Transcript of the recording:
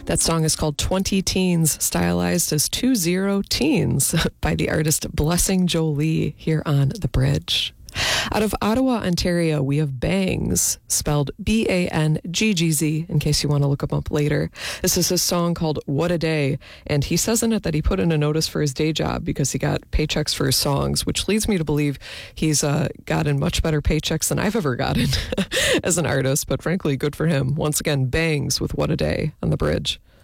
That song is called 20 Teens, stylized as 20 Teens by the artist Blessing Jolie here on The Bridge. Out of Ottawa, Ontario, we have Bangs, spelled Banggz, in case you want to look him up later. This is a song called What a Day, and he says in it that he put in a notice for his day job because he got paychecks for his songs, which leads me to believe he's gotten much better paychecks than I've ever gotten as an artist, but frankly, good for him. Once again, Bangs with What a Day on The Bridge.